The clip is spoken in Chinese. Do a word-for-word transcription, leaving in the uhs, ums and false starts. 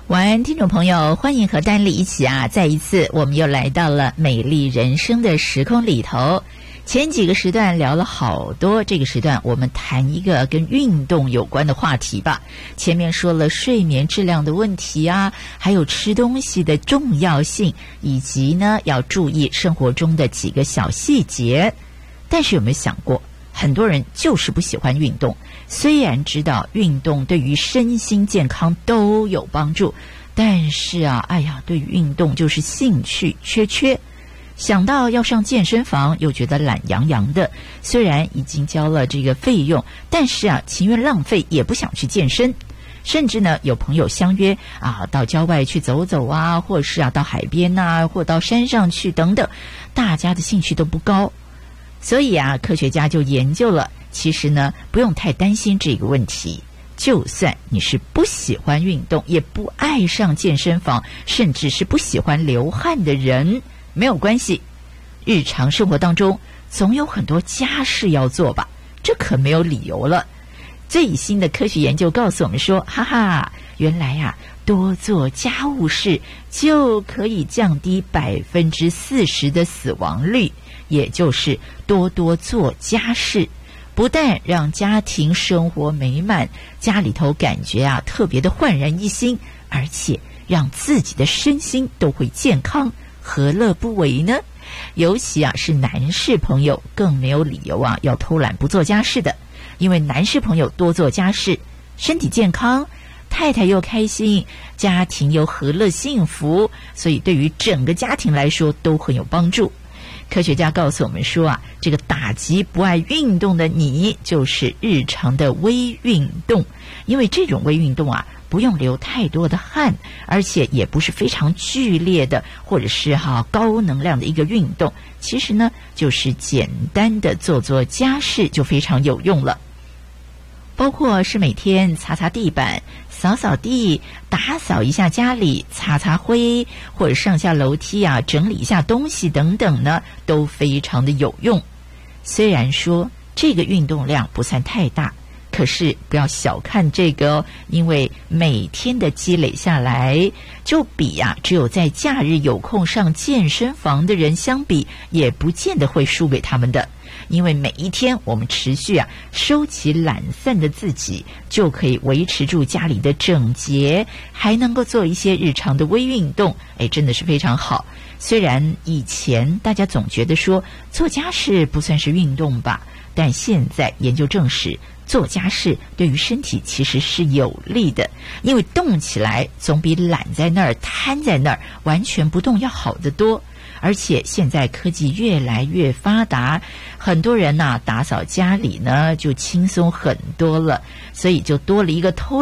晚安，听众朋友，欢迎和丹丽一起啊，再一次我们又来到了美丽人生的时空里头。前几个时段聊了好多，这个时段我们谈一个跟运动有关的话题吧。前面说了睡眠质量的问题啊，还有吃东西的重要性，以及呢要注意生活中的几个小细节。但是有没有想过，很多人就是不喜欢运动，虽然知道运动对于身心健康都有帮助，但是啊，哎呀，对于运动就是兴趣缺缺。想到要上健身房，又觉得懒洋洋的。虽然已经交了这个费用，但是啊，情愿浪费也不想去健身。甚至呢，有朋友相约啊，到郊外去走走啊，或者是啊，到海边啊，或到山上去等等，大家的兴趣都不高。所以啊，科学家就研究了，其实呢，不用太担心这个问题。就算你是不喜欢运动，也不爱上健身房，甚至是不喜欢流汗的人，没有关系。日常生活当中总有很多家事要做吧，这可没有理由了。最新的科学研究告诉我们说，哈哈，原来啊，多做家务事就可以降低百分之四十的死亡率，也就是多多做家事，不但让家庭生活美满，家里头感觉啊特别的焕然一新，而且让自己的身心都会健康，何乐不为呢？尤其啊是男士朋友更没有理由啊要偷懒不做家事的，因为男士朋友多做家事，身体健康，太太又开心，家庭又和乐幸福，所以对于整个家庭来说都很有帮助。科学家告诉我们说啊，这个打击不爱运动的你，就是日常的微运动。因为这种微运动啊，不用流太多的汗，而且也不是非常剧烈的，或者是哈、啊、高能量的一个运动。其实呢，就是简单的做做家事就非常有用了。包括是每天擦擦地板、扫扫地、打扫一下家里、擦擦灰，或者上下楼梯啊整理一下东西等等呢，都非常的有用。虽然说这个运动量不算太大，可是不要小看这个哦，因为每天的积累下来，就比啊只有在假日有空上健身房的人相比，也不见得会输给他们的。因为每一天我们持续啊收起懒散的自己，就可以维持住家里的整洁，还能够做一些日常的微运动，哎，真的是非常好。虽然以前大家总觉得说做家事不算是运动吧，但现在研究证实，做家事对于身体其实是有利的，因为动起来总比懒在那儿瘫在那儿完全不动要好得多。而且现在科技越来越发达，很多人呐、啊、打扫家里呢就轻松很多了，所以就多了一个偷